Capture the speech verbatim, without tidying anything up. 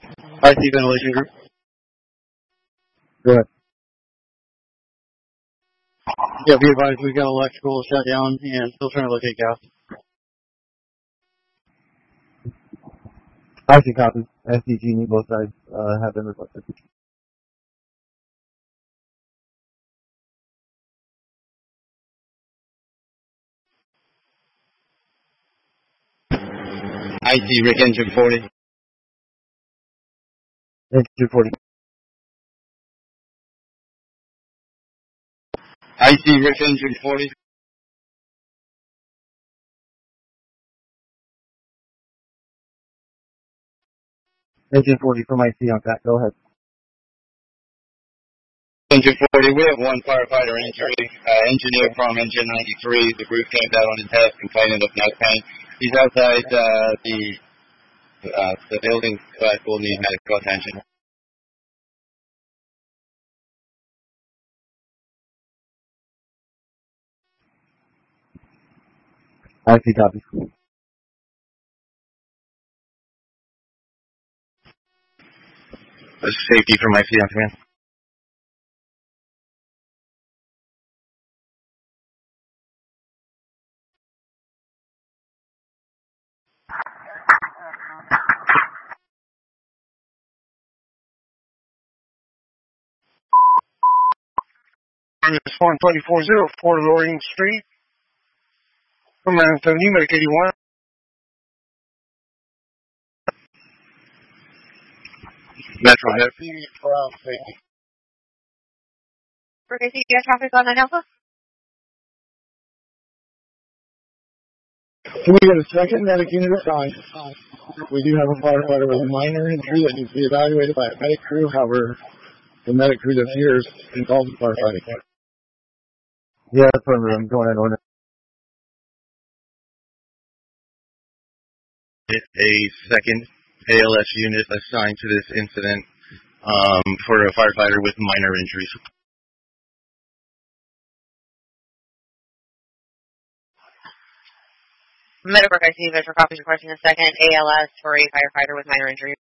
I C Ventilation Group. Go ahead. Yeah, be advised we've got electrical shut down and still trying to locate gas. I C copy. S D G, both sides uh, have been requested. I C Rick Engine forty. Engine forty. I C Rick Engine forty. Engine forty from I C on that. Go ahead. Engine forty, we have one firefighter injury. Uh, engineer from Engine ninety-three. The roof came down on his head, complaining of neck pain. He's outside uh, the uh, the building, but will need medical attention. I C copy. This is safety from I C on command. It's one twenty-four oh, Port Loring Street. Command seventy, Medic eighty-one. Metro Hip. For A C Air traffic on nine Alpha? Can we get a second medic unit assigned? We do have a firefighter with a minor injury that needs to be evaluated by a medic crew. However, the medic crew that's here is involved in firefighting. Yeah, that's what I'm going in order. A second A L S unit assigned to this incident um, for a firefighter with minor injuries. Meadowbrook I C Metro copies requesting a second A L S for a firefighter with minor injury.